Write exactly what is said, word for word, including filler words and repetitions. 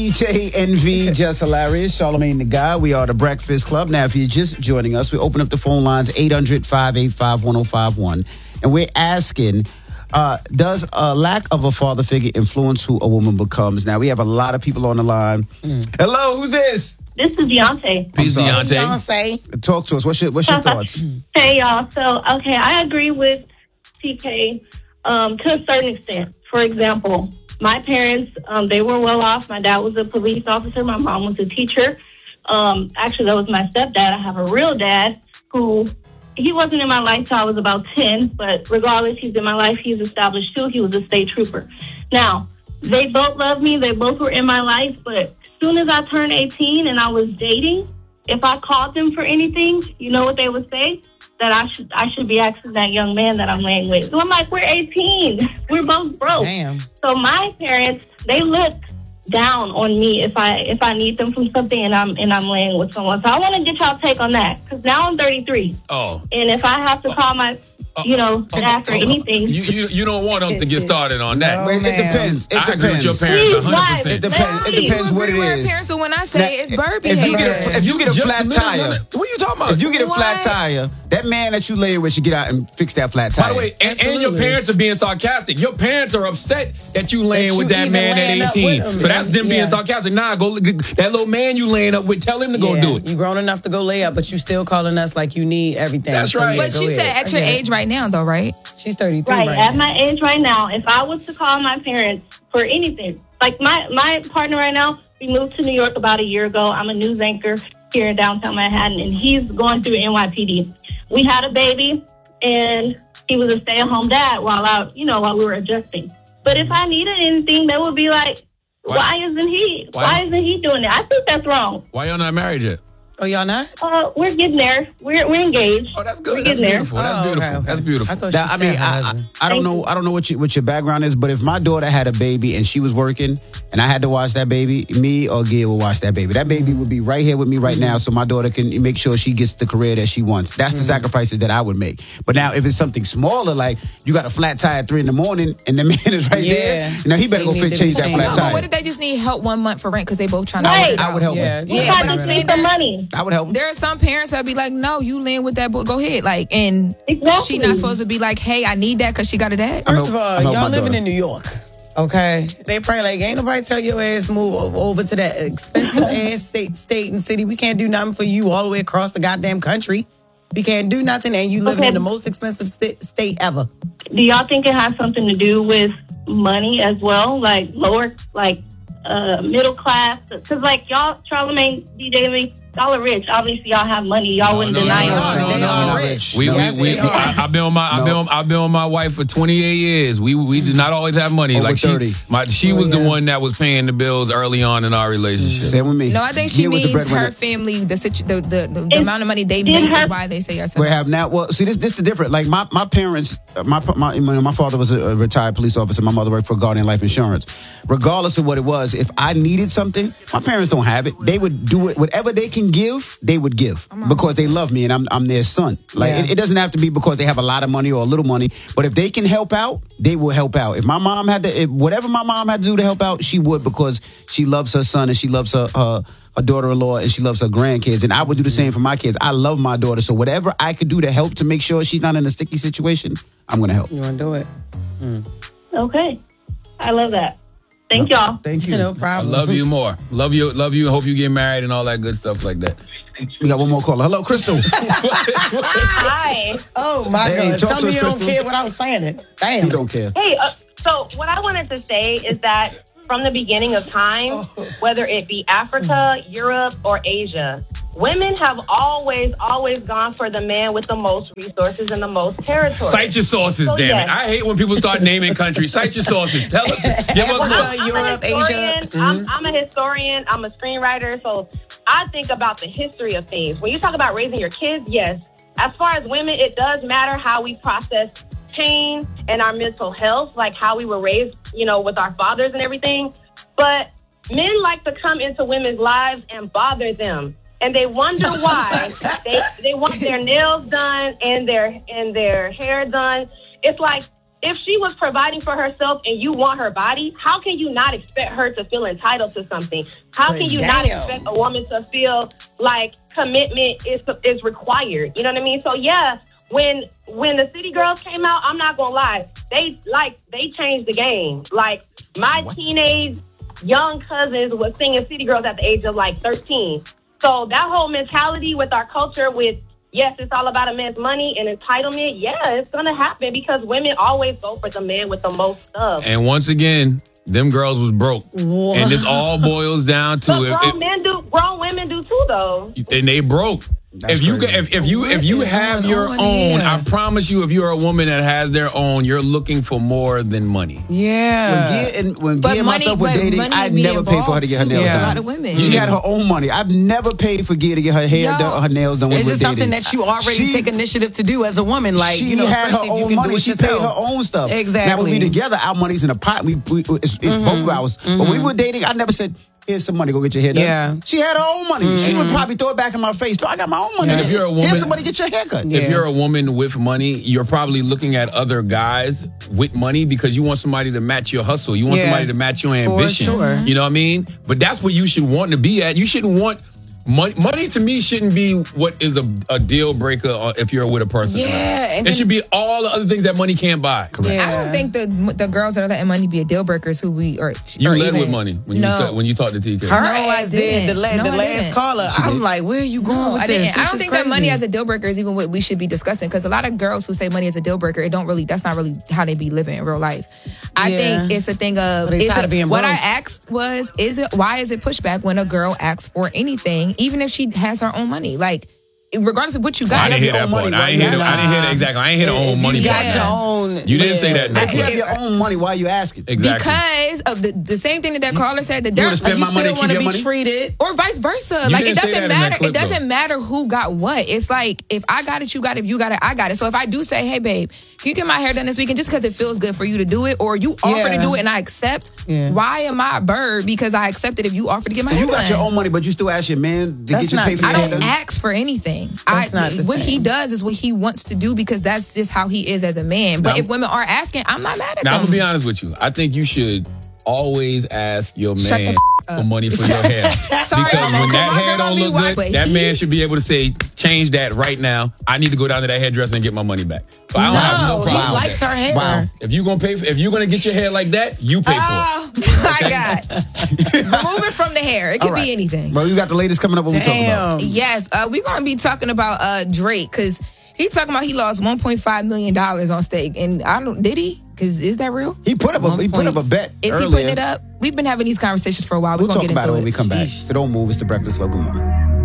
D J Envy, Just Hilarious, Charlamagne the Guy. We are the Breakfast Club. Now, if you're just joining us, we open up the phone lines eight hundred, five eight five, one oh five one. And we're asking, uh, does a lack of a father figure influence who a woman becomes? Now, we have a lot of people on the line. Mm. Hello, who's this? This is Deontay. Peace, Deontay. Deontay. Talk to us. What's your, what's your thoughts? Hey, y'all. So, okay, I agree with T K um, to a certain extent. For example, my parents, um, they were well off. My dad was a police officer. My mom was a teacher. Um, actually, that was my stepdad. I have a real dad who, he wasn't in my life till I was about ten, but regardless, he's in my life. He's established too. He was a state trooper. Now, they both loved me. They both were in my life, but as soon as I turned eighteen and I was dating, if I called them for anything, you know what they would say? That I should I should be asking that young man that I'm laying with. So I'm like, we're eighteen. We're both broke. Damn. So my parents, they look down on me if I if I need them from something and I'm and I'm laying with someone. So I want to get y'all take on that because now I'm thirty-three. Oh. And if I have to call my you know, dad for anything. You, you you don't want them to get started on that. No, it depends. It I depends. agree with your parents one hundred percent. It depends. It depends what it is. Parents, but when I say Now, it's bird if you behavior. get a, if you get a flat Just tire, what are you talking about? if you get a flat What? tire, that man that you lay with should get out and fix that flat tire. By the way, and, and your parents are being sarcastic. Your parents are upset that you laying That with you that even man laying at up eighteen. with him. So that's them Yeah. being sarcastic. Nah, go that little man you laying up with. Tell him to go Yeah, do it. You grown enough to go lay up, but you still calling us like you need everything. That's So, right. yeah, But go you said ahead. at your Okay. age right now, though, right? She's thirty-three Right, right, at now. my age right now, if I was to call my parents for anything, like my, my partner right now, we moved to New York about a year ago. I'm a news anchor here in downtown Manhattan, and he's going through N Y P D. We had a baby, and he was a stay-at-home dad while I, you know, while we were adjusting. But if I needed anything, they would be like, Why- why, isn't he? Why- Why isn't he doing it? I think that's wrong. Why y'all not married yet? Oh, y'all not? Uh, we're getting there. We're we're engaged. Oh, that's We're good. That's getting there. beautiful. That's Oh, beautiful. okay, okay. That's beautiful. I thought That- she I said mean, her I, I, husband. I don't Thank know. you. I don't know what you, what your background is, but if my daughter had a baby and she was working, and I had to watch that baby, me or Gil would watch that baby. That baby would be right here with me right now, so my daughter can make sure she gets the career that she wants. That's the sacrifices that I would make. But now, if it's something smaller, like you got a flat tire at three in the morning, and the man is right Yeah. there, you know he better He go need fit, to change be that changed. flat No, tire. but what if they just need help one month for rent because they both trying to Right. work it I out? would help Yeah. him. We Yeah, got but to I'm keep saying the that- money. I would help him. There are some parents that be like, no, you laying with that boy, go ahead. Like, and Exactly. she not supposed to be like, hey, I need that because she got a dad. I'm First help- of all, I'm help y'all my living daughter. in New York. Okay. They probably like, ain't nobody tell your ass move o- over to that expensive ass state, state and city. We can't do nothing for you all the way across the goddamn country. We can't do nothing, and you living Okay. in the most expensive st- state ever. Do y'all think it has something to do with money as well? Like lower, like uh, middle class? Because like y'all, Charlamagne, D J, Lee, y'all are rich. Obviously, y'all have money. Y'all wouldn't no, deny no, it. no, no, They no, are no. rich. We, we, Yes, we, they we, are. I, I've been on my, I've been, on, I've been on my wife for twenty-eight years. We, we did not always have money. Over like thirty. she, my, she Oh, was the yeah. one that was paying the bills early on in our relationship. Same with me. No, I think she Gil was the means breadwinner. her family, the situ- the, the, the, the It's- amount of money they it's make her- is why they say yes. We have now. Well, see, this this the different. Like my my parents, my my my, my father was a, a retired police officer. My mother worked for Guardian Life Insurance. Regardless of what it was, if I needed something, my parents don't have it. They would do it. Whatever they can give, they would give because they love me and I'm I'm their son. Like Yeah. it, it doesn't have to be because they have a lot of money or a little money. But if they can help out, they will help out. If my mom had to, if whatever my mom had to do to help out, she would because she loves her son and she loves her. her her daughter-in-law and she loves her grandkids, and I would do the same for my kids. I love my daughter, so whatever I could do to help to make sure she's not in a sticky situation, I'm gonna help. You want to do it? Okay. I love that. Thank y'all. Thank you. No I problem. love you more. Love you, love you. Hope you get married and all that good stuff like that. We got one more caller. Hello, Crystal. Hi. Oh my Hey, God! talk Tell to me us, you don't Crystal. care what I was saying. It. Damn. You don't care. Hey, uh, so what I wanted to say is that from the beginning of time, whether it be Africa, Europe, or Asia, women have always, always gone for the man with the most resources and the most territory. Cite your sources, So, damn yes. it. I hate when people start naming countries. Cite your sources. Tell us. Give us Well, more. I- I'm Europe, a historian. Asia. I'm, I'm a historian. I'm a screenwriter. So I think about the history of things. When you talk about raising your kids, yes. As far as women, it does matter how we process pain and our mental health, like how we were raised, you know, with our fathers and everything. But men like to come into women's lives and bother them. And they wonder why they they want their nails done and their and their hair done. It's like if she was providing for herself and you want her body, how can you not expect her to feel entitled to something? How But can you damn. not expect a woman to feel like commitment is is required? You know what I mean? So yeah, when when the City Girls came out, I'm not gonna lie, they like they changed the game. Like my What? teenage young cousins was singing City Girls at the age of like thirteen. So that whole mentality with our culture with, yes, it's all about a man's money and entitlement. Yeah, it's going to happen because women always go for the man with the most stuff. And once again, them girls was broke. And this all boils down to But it. grown men do, grown women do too, though. And they broke. That's if you crazy. if, if you if you What is have going your on own, here? I promise you, if you're a woman that has their own, you're looking for more than money. Yeah. When Gia and, when But Gia and money- myself were but dating, money I be never paid for her to get her involved, nails too. Yeah. done. A lot of women. She Yeah. had her own money. I've never paid for Gia to get her hair Yo. done, her nails done. When It's we just were something dating. that you already She- take initiative to do as a woman. Like, she you know, had her especially if you own can money. do it She yourself. paid her own stuff. Exactly. Now when we together, our money's in a pot. We, we it's, it's both of ours. But when we were dating, I never said, "Here's some money. Go get your hair done." Yeah. She had her own money. She would probably throw it back in my face. No, I got my own money. And if you're a woman- here's somebody get your haircut. Yeah. If you're a woman with money, you're probably looking at other guys with money because you want somebody to match your hustle. You want Yeah. somebody to match your ambition. sure. You know what I mean? But that's what you should want to be at. You shouldn't want money. Money to me shouldn't be what is a, a deal breaker uh, if you're with a person. Yeah, and it then- should be all the other things that money can't buy. Yeah. I don't think the the girls that are letting money be a deal breakers who we or You or led even, with money when no. you said, when you talked to T K. Her No, I ass did. didn't. The, la- No, the I last didn't. caller. I'm like, where are you going No, with I this? didn't. This I don't is think that crazy. money as a deal breaker is even what we should be discussing because a lot of girls who say money is a deal breaker, it don't really. That's not really how they be living in real life. I Yeah. think it's a thing of. But they Is tired it, of being what I broke. asked was, is it why is it pushback when a girl asks for anything, even if she has her own money, like. Regardless of what you got, I didn't hear that own part. money, I why ain't you hear. the- I didn't hear that Nah. exactly. I ain't hear the own If money. you got part. your own. You didn't say that. If you have If- your own money, why are you asking? Exactly. because of the, the same thing that that caller said that wanna there's spend You my money, still keep want to your be money? treated. or vice versa. You Like didn't it say that doesn't in that matter. clip, It doesn't though. matter who got what. It's like if I got it, you got it. If you got it, I got it. So if I do say, "Hey, babe, can you get my hair done this weekend?" just because it feels good for you to do it, or you offer Yeah. to do it and I accept, Yeah. why am I a bird because I accepted if you offer to get my If hair you got done? your own money, but you still ask your man to That's get you not paid for the I your hair don't done? ask for anything. That's I, not the what he same. does is what he wants to do because that's just how he is as a man. But Now- if women are asking, I'm not mad at Now I'm them. gonna be honest with you. I think you should always ask your Shut man the for money for your hair. Sorry, because I'm when okay. that My hair girl don't be look white, good, but that he- man should be able to say, "Change that right now. I need to go down to that hairdresser and get my money back." So I don't have no No, problem. he with likes that. her hair. Wow. If you gonna pay, for, if you're gonna get your hair like that, you pay for Oh my God. Remove it from the hair. It could All right. be anything. Bro, you got the latest coming up. What we talking about? Damn. Yes, uh, we're gonna be talking about uh, Drake because he talking about he lost one point five million dollars on stake, and I don't did he? Because is that real? He put up a he put up a bet. Is earlier. he putting it up? We've been having these conversations for a while. We're We'll gonna talk get about into it when we it. come back. So don't move. It's the Breakfast Club. Good morning.